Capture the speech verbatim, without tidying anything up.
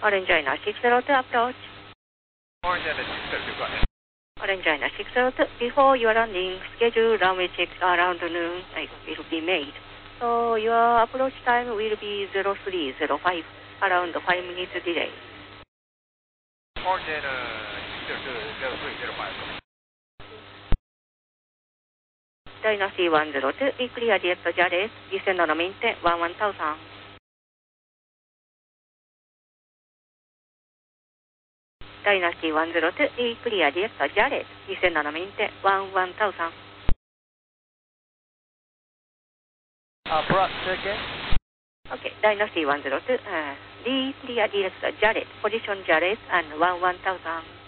Orange Liner six zero two approach. Orange Liner six zero two, go ahead. Orange Liner six zero two, before your landing, scheduled runway checks around noon like, will be made. So your approach time will be zero three zero five, around five minutes delay. Orange Liner six zero two, zero three zero five. Dynasty one zero two, be clear jet Jarez, descend on maintain one one thousand. Dynasty one zero two, be clear jet Jarez, descend on maintain one one thousand. Approach again. Okay, Dynasty one zero two, uh, be clear jet Jarez, position Jarez and one one thousand.